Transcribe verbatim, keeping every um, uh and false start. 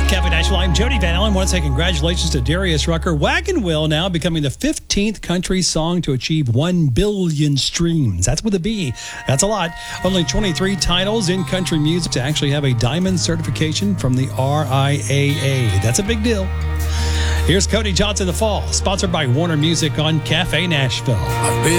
Cafe Nashville, I'm Jody Van Allen. I want to say congratulations to Darius Rucker. Wagon Wheel now becoming the fifteenth country song to achieve one billion streams. That's with a B. That's a lot. Only twenty-three titles in country music to actually have a diamond certification from the R I A A. That's a big deal. Here's Cody Johnson, The Fall, sponsored by Warner Music on Cafe Nashville. I've been